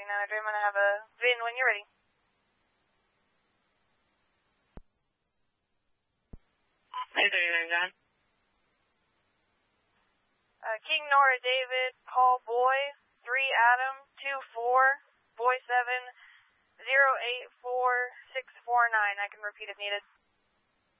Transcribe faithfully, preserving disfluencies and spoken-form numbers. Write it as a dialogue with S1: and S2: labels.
S1: thirty-nine Dream. I'm going to have a V I N when you're ready.
S2: Hey, thirty-nine John.
S1: Uh, King Nora David, Paul Boy, three Adam, two four, Boy seven, zero eight four six four nine. I can repeat if needed.